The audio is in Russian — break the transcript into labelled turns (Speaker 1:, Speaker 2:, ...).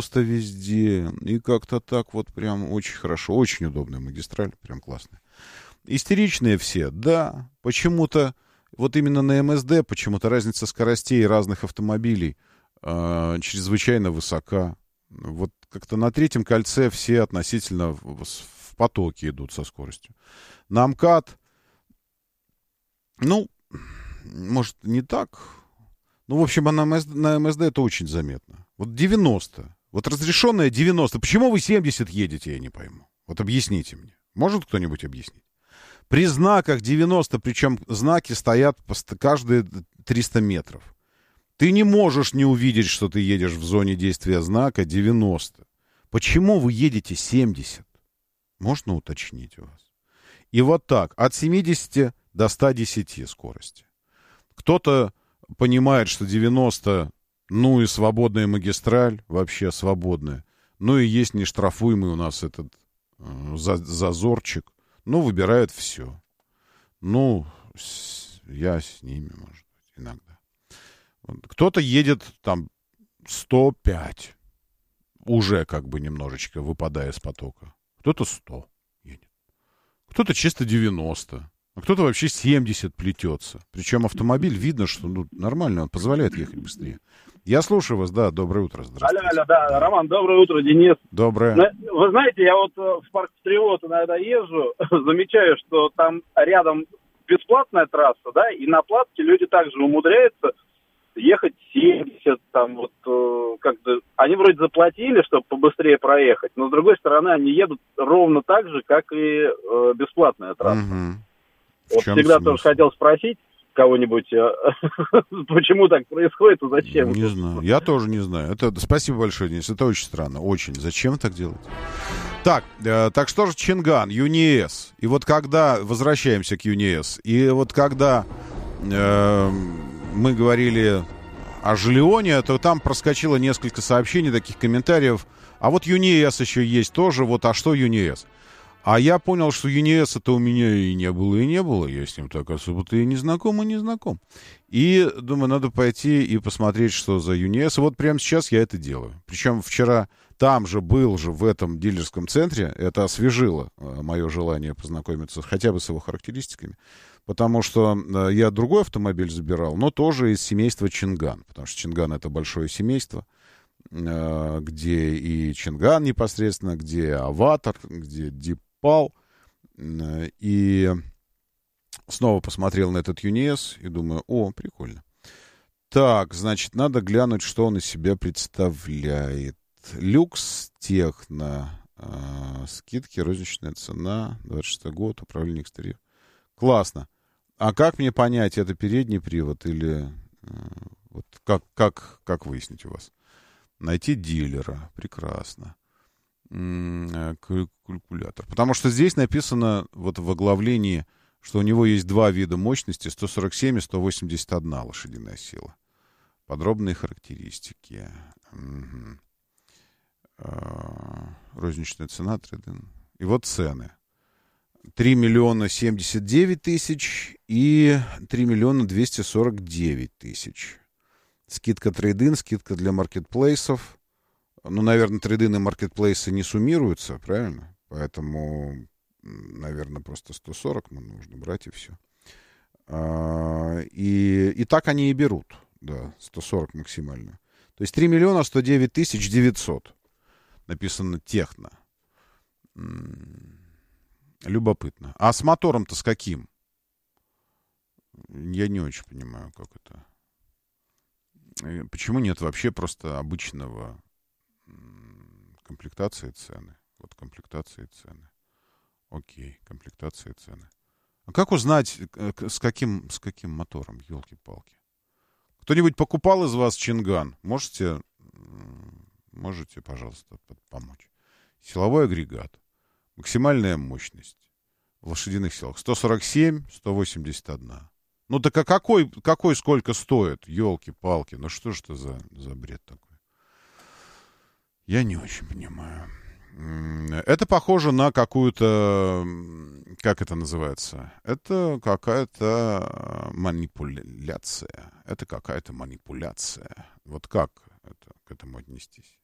Speaker 1: 90 везде. И как-то так вот прям очень хорошо. Очень удобная магистраль, прям классная. Истеричные все, да. Почему-то, вот именно на МСД, почему-то разница скоростей разных автомобилей чрезвычайно высока. Вот как-то на третьем кольце все относительно в потоке идут со скоростью. На МКАД, ну, может, не так. Ну, в общем, на МСД это очень заметно. Вот 90. Вот разрешенное 90. Почему вы 70 едете, я не пойму. Вот объясните мне. Может кто-нибудь объяснить? При знаках 90, причем знаки стоят каждые 300 метров. Ты не можешь не увидеть, что ты едешь в зоне действия знака 90. Почему вы едете 70? Можно уточнить у вас? И вот так, от 70 до 110 скорости. Кто-то понимает, что 90, ну и свободная магистраль, вообще свободная. Ну и есть нештрафуемый у нас этот зазорчик. Ну, выбирает все. Ну, я с ними, может быть, иногда. Кто-то едет там 105, уже как бы немножечко выпадая из потока. Кто-то 100 едет. Кто-то чисто 90. А кто-то вообще 70 плетется. Причем автомобиль, видно, что нормально, он позволяет ехать быстрее. Я слушаю вас, да, доброе утро, здравствуйте.
Speaker 2: Алло, да, Роман, доброе утро, Денис.
Speaker 1: Доброе.
Speaker 2: Вы знаете, я вот в парк Патриот иногда езжу, замечаю, что там рядом бесплатная трасса, да, и на платке люди также умудряются ехать 70, там вот как-то... Они вроде заплатили, чтобы побыстрее проехать, но с другой стороны они едут ровно так же, как и бесплатная трасса.
Speaker 1: Угу.
Speaker 2: Вот всегда
Speaker 1: смысл?
Speaker 2: тоже хотел спросить кого-нибудь, почему так происходит и зачем.
Speaker 1: Не знаю. Я тоже не знаю. Спасибо большое, Денис. Это очень странно. Очень. Зачем так делать? Так, так что же Чинган, ЮНИЭС. И вот когда... Возвращаемся к ЮНИЭС. И вот когда мы говорили о Жильоне, то там проскочило несколько сообщений, таких комментариев. А вот ЮНИЭС еще есть тоже. Вот, а что ЮНИЭС? А я понял, что ЮНИЭС это у меня и не было, и не было. Я с ним так особо-то и не знаком, и не знаком. И думаю, надо пойти и посмотреть, что за ЮНИЭС. И вот прямо сейчас я это делаю. Причем вчера там же был же в этом дилерском центре. Это освежило мое желание познакомиться хотя бы с его характеристиками. Потому что я другой автомобиль забирал, но тоже из семейства Чинган. Потому что Чинган это большое семейство, где и Чинган непосредственно, где Аватар, где Дипал. И снова посмотрел на этот ЮНИЭС и думаю, о, прикольно. Так, значит, надо глянуть, что он из себя представляет. Люкс Техно. Скидки, розничная цена, 26 год, управление экстерьером. Классно. А как мне понять, это передний привод или... Вот как выяснить у вас? Найти дилера. Прекрасно. Калькулятор. Потому что здесь написано вот в оглавлении, что у него есть два вида мощности, 147 и 181 лошадиная сила. Подробные характеристики. Розничная цена. И вот цены. 3 миллиона 79 тысяч и 3 миллиона 249 тысяч. Скидка трейд-ин, скидка для маркетплейсов. Ну, наверное, трейд-ин и маркетплейсы не суммируются, правильно? Поэтому, наверное, просто 140 нам нужно брать, и все. И так они и берут. Да, 140 максимально. То есть 3 миллиона 109 тысяч 900. Написано техно. Любопытно. А с мотором-то с каким? Я не очень понимаю, как это. Почему нет вообще просто обычного комплектации цены? Вот комплектации цены. Окей, комплектации цены. А как узнать, с каким мотором, елки-палки? Кто-нибудь покупал из вас Чинган? Можете, пожалуйста, помочь? Силовой агрегат. Максимальная мощность в лошадиных силах 147, 181. Ну так а какой сколько стоит? Ёлки-палки. Ну что ж это за бред такой? Я не очень понимаю. Это похоже на какую-то... Как это называется? Это какая-то манипуляция. Это какая-то манипуляция. Вот как к этому отнестись?